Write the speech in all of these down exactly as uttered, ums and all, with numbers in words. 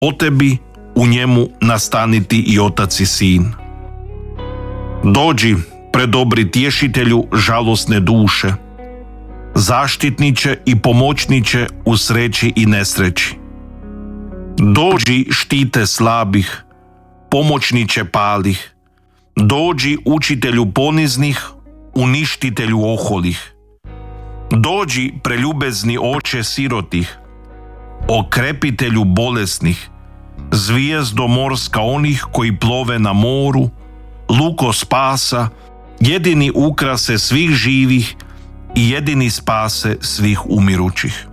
o tebi, u njemu nastaniti i otac i sin. Dođi, predobri tješitelju žalosne duše, zaštitniče i pomoćniče u sreći i nesreći. Dođi, štite slabih, pomoćniče palih, dođi, učitelju poniznih, uništitelju oholih. Dođi, preljubezni oče sirotih, okrepitelju bolesnih, zvijezdo morska onih koji plove na moru, luko spasa, jedini ukrase svih živih i jedini spase svih umirućih.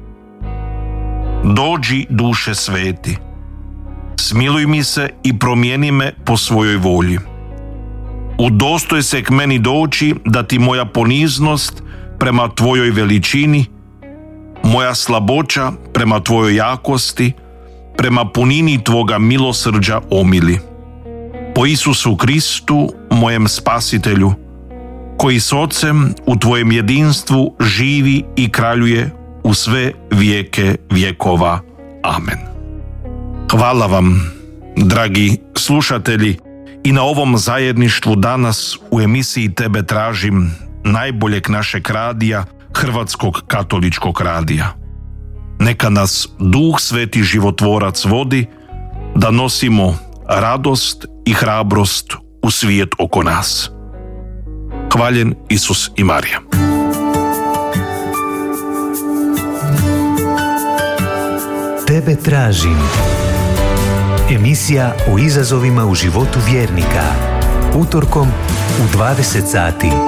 Dođi, duše sveti, smiluj mi se i promijeni me po svojoj volji. Udostoj se k meni doći da ti moja poniznost prema tvojoj veličini, moja slaboća prema tvojoj jakosti, prema punini tvoga milosrđa omili. Po Isusu Kristu, mojem spasitelju, koji s Otcem u tvojem jedinstvu živi i kraljuje u sve vijeke vjekova. Amen. Hvala vam, dragi slušatelji, i na ovom zajedništvu danas u emisiji Tebe tražim, najboljeg našeg radija, Hrvatskog katoličkog radija. Neka nas Duh Sveti Životvorac vodi da nosimo radost i hrabrost u svijet oko nas. Hvaljen Isus i Marija. Tebe tražim. Emisija o izazovima u životu vjernika. Utorkom u dvadeset sati.